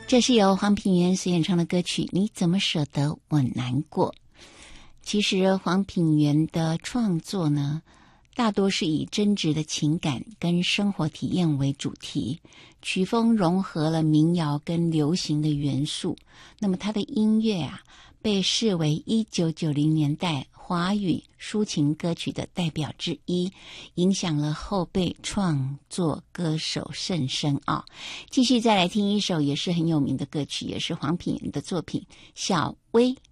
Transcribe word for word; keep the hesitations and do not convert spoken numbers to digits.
这是由黄品源所演唱的歌曲《你怎么舍得我难过》。其实黄品源的创作呢，大多是以真实的情感跟生活体验为主题，曲风融合了民谣跟流行的元素。那么他的音乐啊，被视为一九九零年代华语抒情歌曲的代表之一，影响了后辈创作歌手甚深奥。继续再来听一首也是很有名的歌曲，也是黄品源的作品《小薇》。